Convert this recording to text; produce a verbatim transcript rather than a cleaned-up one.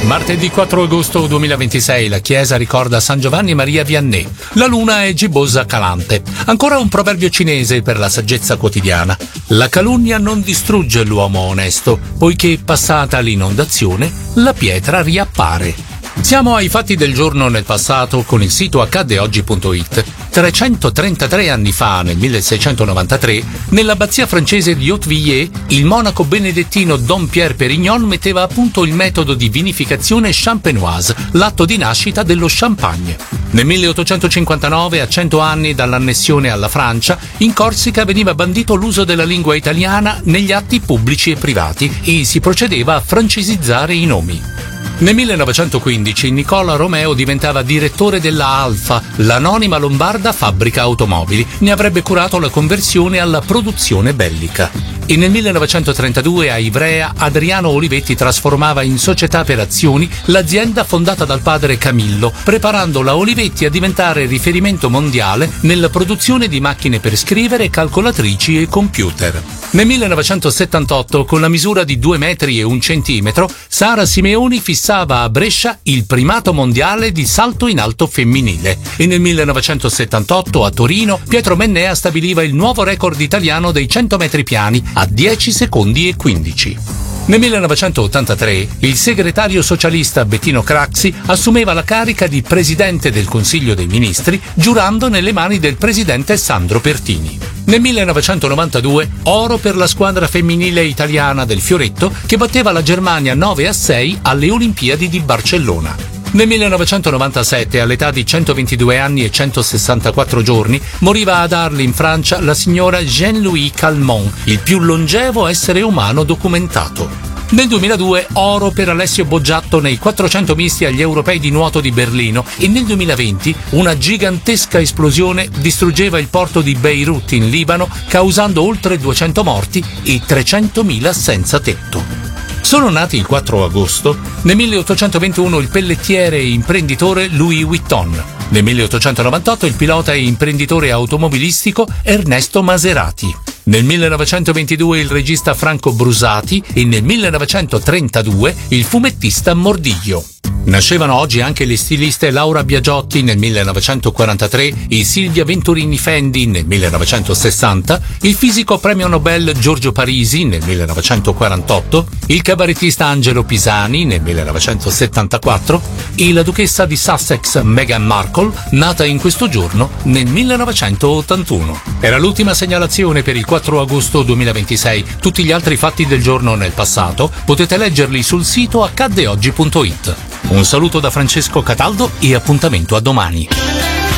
Martedì quattro agosto duemilaventisei la chiesa ricorda San Giovanni Maria Vianney. La luna è gibbosa calante. Ancora un proverbio cinese per la saggezza quotidiana. La calunnia non distrugge l'uomo onesto, poiché passata l'inondazione la pietra riappare. Siamo ai fatti del giorno nel passato con il sito accadde oggi punto it. trecentotrentatré anni fa, nel milleseicentonovantatré, nell'abbazia francese di Hautevillers, il monaco benedettino Dom Pierre Pérignon metteva a punto il metodo di vinificazione champenoise, l'atto di nascita dello champagne. Nel milleottocentocinquantanove, a cento anni dall'annessione alla Francia, in Corsica veniva bandito l'uso della lingua italiana negli atti pubblici e privati e si procedeva a francesizzare i nomi. Nel millenovecentoquindici Nicola Romeo diventava direttore della Alfa, l'anonima lombarda fabbrica automobili. Ne avrebbe curato la conversione alla produzione bellica. E nel millenovecentotrentadue a Ivrea Adriano Olivetti trasformava in società per azioni l'azienda fondata dal padre Camillo, preparando la Olivetti a diventare riferimento mondiale nella produzione di macchine per scrivere, calcolatrici e computer. Nel millenovecentosettantotto, con la misura di due metri e un centimetro, Sara Simeoni fissava a Brescia il primato mondiale di salto in alto femminile. E nel millenovecentosettantotto, a Torino, Pietro Mennea stabiliva il nuovo record italiano dei cento metri piani a dieci secondi e quindici. Nel millenovecentottantatré il segretario socialista Bettino Craxi assumeva la carica di presidente del Consiglio dei Ministri, giurando nelle mani del presidente Sandro Pertini. Nel millenovecentonovantadue oro per la squadra femminile italiana del Fioretto, che batteva la Germania nove a sei alle Olimpiadi di Barcellona. Nel millenovecentonovantasette, all'età di centoventidue anni e centosessantaquattro giorni, moriva ad Arles in Francia la signora Jean-Louis Calment, il più longevo essere umano documentato. Nel duemiladue oro per Alessio Boggiatto nei quattrocento misti agli europei di nuoto di Berlino e nel duemilaventi una gigantesca esplosione distruggeva il porto di Beirut in Libano, causando oltre duecento morti e trecentomila senza tetto. Sono nati il quattro agosto nel milleottocentoventuno il pellettiere e imprenditore Louis Vuitton. Nel milleottocentonovantotto il pilota e imprenditore automobilistico Ernesto Maserati. Nel millenovecentoventidue il regista Franco Brusati e nel millenovecentotrentadue il fumettista Mordiglio. Nascevano oggi anche le stiliste Laura Biagiotti nel millenovecentoquarantatré e Silvia Venturini Fendi nel millenovecentosessanta, il fisico premio Nobel Giorgio Parisi nel millenovecentoquarantotto, il cabarettista Angelo Pisani nel millenovecentosettantaquattro e la duchessa di Sussex Meghan Markle, nata in questo giorno nel millenovecentottantuno. Era l'ultima segnalazione per il quattro agosto duemilaventisei. Tutti gli altri fatti del giorno nel passato potete leggerli sul sito accadde oggi punto it. Un saluto da Francesco Cataldo e appuntamento a domani.